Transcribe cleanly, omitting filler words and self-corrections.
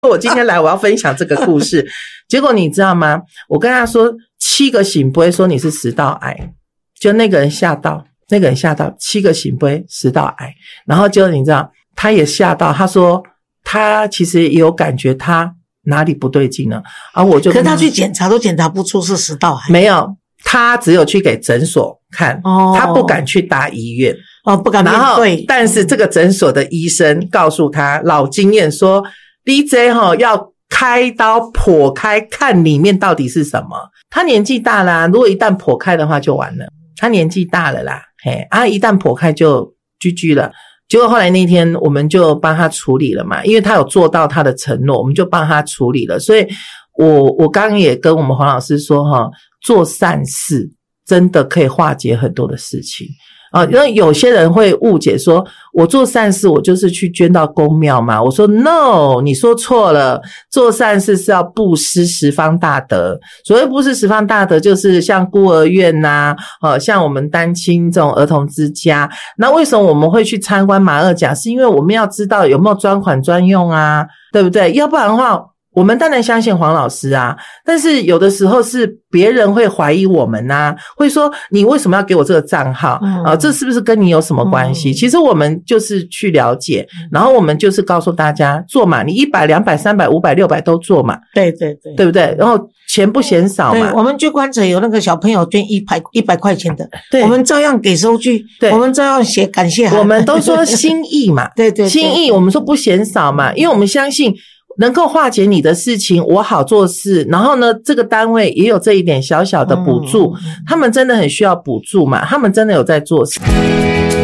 我今天来我要分享这个故事，结果你知道吗？我跟他说7个醒杯说你是食道癌，就那个人吓到7个醒杯食道癌，然后就你知道他也吓到，他说他其实也有感觉他哪里不对劲了，我就可是他去检查都检查不出是食道癌， 没有，他只有去给诊所看，他不敢去大医院。 不敢面对。 但是这个诊所的医生告诉他老经验说 DJ 要开刀剖开看里面到底是什么。他年纪大啦，如果一旦剖开的话就完了，他年纪大了啦，一旦剖开就 GG 了。结果后来那天我们就帮他处理了嘛，因为他有做到他的承诺，我们就帮他处理了。所以我刚刚也跟我们黄老师说做善事真的可以化解很多的事情。因为有些人会误解说我做善事我就是去捐到公庙嘛，我说 no， 你说错了，做善事是要布施十方大德。所谓布施十方大德就是像孤儿院啊，像我们单亲这种儿童之家。那为什么我们会去参观马二甲，是因为我们要知道有没有专款专用啊，对不对？要不然的话我们当然相信黄老师啊，但是有的时候是别人会怀疑我们啊，会说你为什么要给我这个账号这是不是跟你有什么关系？其实我们就是去了解，然后我们就是告诉大家做嘛，你100 200 300 500 600都做嘛， 对对对， 对不对？然后钱不嫌少嘛。 对，我们捐棺材有那个小朋友捐100块钱的， 对， 我们照样给收据，对，我们照样写感谢函， 我们都说心意嘛对对对， 心意我们说不嫌少嘛，因为我们相信能够化解你的事情，我好做事，然后呢这个单位也有这一点小小的补助，他们真的很需要补助嘛，他们真的有在做事。